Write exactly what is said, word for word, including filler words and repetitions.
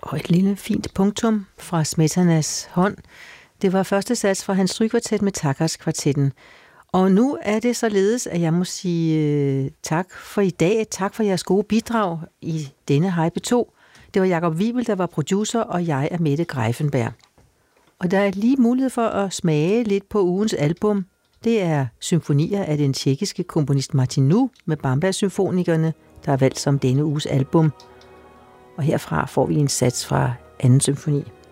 Og et lille fint punktum fra Smetanas hånd. Det var første sats fra hans strygekvartet med Takas-kvartetten. Og nu er det således, at jeg må sige øh, tak for i dag. Tak for jeres gode bidrag i denne Hej P to. Det var Jakob Wivel, der var producer, og jeg er Mette Greiffenberg. Og der er lige mulighed for at smage lidt på ugens album. Det er symfonier af den tjekkiske komponist Martinu med Bamberg-symfonikerne, der er valgt som denne uges album. Og herfra får vi en sats fra anden symfoni.